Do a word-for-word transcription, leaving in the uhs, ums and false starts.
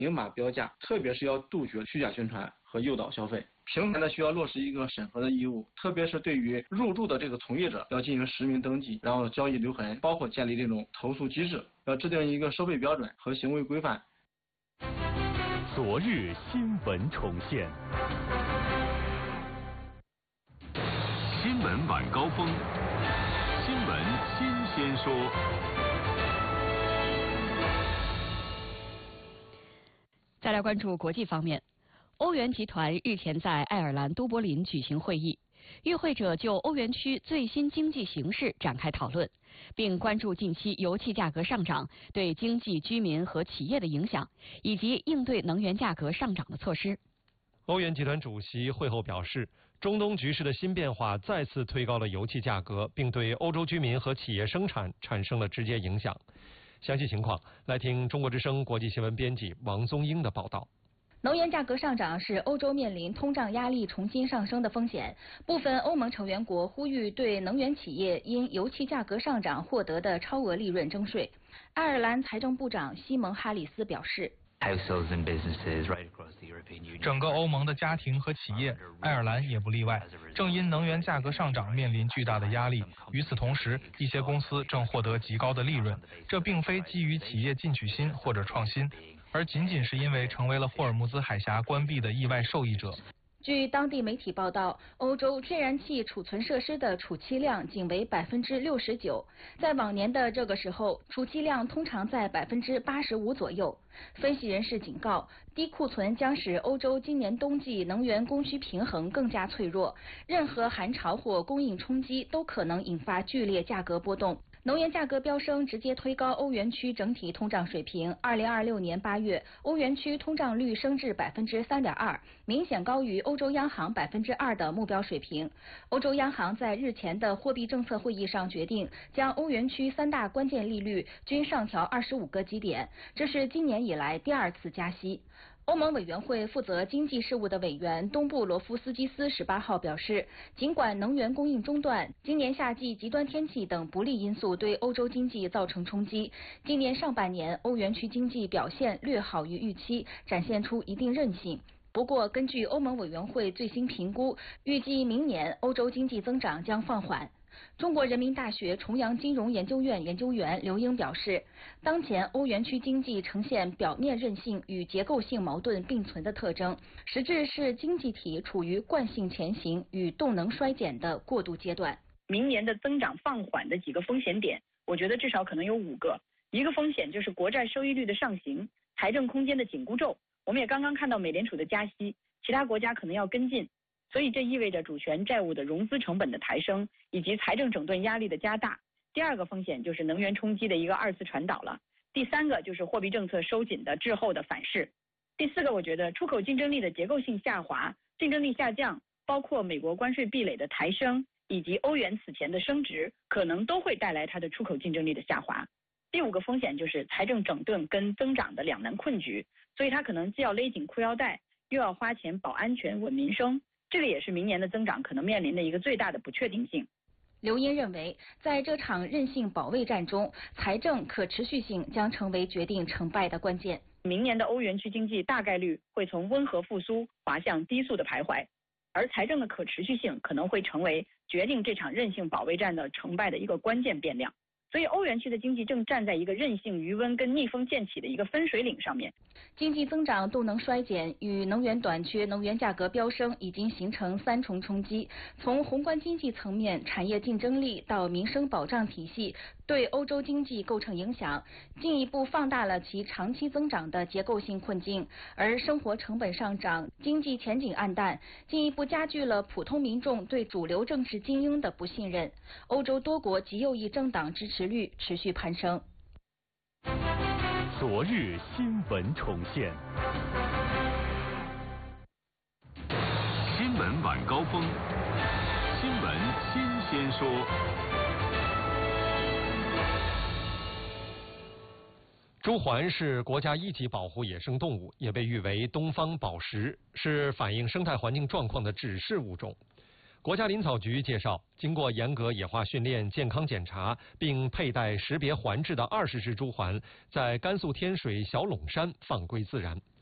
明码标价，特别是要杜绝虚假宣传和诱导消费。平台呢需要落实一个审核的义务，特别是对于入驻的这个从业者要进行实名登记，然后交易留痕，包括建立这种投诉机制，要制定一个收费标准和行为规范。 昨日新闻重现， 新闻晚高峰，新闻新鲜说。 再来关注国际方面，欧元集团日前在爱尔兰都柏林举行会议，与会者就欧元区最新经济形势展开讨论，并关注近期油气价格上涨对经济、居民和企业的影响，以及应对能源价格上涨的措施。 欧元集团主席会后表示，中东局势的新变化再次推高了油气价格，并对欧洲居民和企业生产产生了直接影响。详细情况，来听中国之声国际新闻编辑王宗英的报道。 能源价格上涨是欧洲面临通胀压力重新上升的风险，部分欧盟成员国呼吁对能源企业因油气价格上涨获得的超额利润征税。爱尔兰财政部长西蒙·哈里斯表示， 整个欧盟的家庭和企业，爱尔兰也不例外，正因能源价格上涨面临巨大的压力。与此同时，一些公司正获得极高的利润，这并非基于企业进取心或者创新，而仅仅是因为成为了霍尔木兹海峡关闭的意外受益者。 据当地媒体报道，欧洲天然气储存设施的储气量仅为百分之六十九，在往年的这个时候，储气量通常在百分之八十五左右。分析人士警告，低库存将使欧洲今年冬季能源供需平衡更加脆弱，任何寒潮或供应冲击都可能引发剧烈价格波动。能源价格飙升直接推高欧元区整体通胀水平。二零二六年八月，欧元区通胀率升至百分之三点二，明显高于欧洲央行百分之二的目标水平。欧洲央行在日前的货币政策会议上决定，将欧元区三大关键利率均上调二十五个基点，这是今年以来第二次加息。欧盟委员会负责经济事务的委员东布罗夫斯基斯十八号表示，尽管能源供应中断，今年夏季极端天气等不利因素对欧洲经济造成冲击，今年上半年欧元区经济表现略好于预期，展现出一定韧性。不过，根据欧盟委员会最新评估，预计明年欧洲经济增长将放缓。中国人民大学重阳金融研究院研究员刘英表示，当前欧元区经济呈现表面韧性与结构性矛盾并存的特征，实质是经济体处于惯性前行与动能衰减的过渡阶段。 明年的增长放缓的几个风险点，我觉得至少可能有五个。一个风险就是国债收益率的上行，财政空间的紧箍咒。我们也刚刚看到美联储的加息，其他国家可能要跟进。所以这意味着主权债务的融资成本的抬升，以及财政整顿压力的加大。第二个风险就是能源冲击的一个二次传导了。第三个就是货币政策收紧的滞后的反噬。第四个，我觉得出口竞争力的结构性下滑、竞争力下降，包括美国关税壁垒的抬升，以及欧元此前的升值，可能都会带来它的出口竞争力的下滑。第五个风险就是财政整顿跟增长的两难困局，所以它可能既要勒紧裤腰带，又要花钱保安全、稳民生。这个也是明年的增长可能面临的一个最大的不确定性。 刘英认为，在这场韧性保卫战中，财政可持续性将成为决定成败的关键。 明年的欧元区经济大概率会从温和复苏滑向低速的徘徊，而财政的可持续性可能会成为决定这场韧性保卫战的成败的一个关键变量。所以欧元区的经济正站在一个韧性余温跟逆风渐起的一个分水岭上面。 经济增长动能衰减与能源短缺、能源价格飙升已经形成三重冲击，从宏观经济层面、产业竞争力到民生保障体系，对欧洲经济构成影响，进一步放大了其长期增长的结构性困境。而生活成本上涨、经济前景暗淡，进一步加剧了普通民众对主流政治精英的不信任。欧洲多国极右翼政党支持率持续攀升。 昨日新闻重现， 新闻晚高峰，新闻新鲜说。 朱鹮是国家一级保护野生动物，也被誉为东方宝石，是反映生态环境状况的指示物种。 国家林草局介绍，经过严格野化训练、健康检查，并佩戴识别环质的二十只朱鹮，在甘肃天水小陇山放归自然。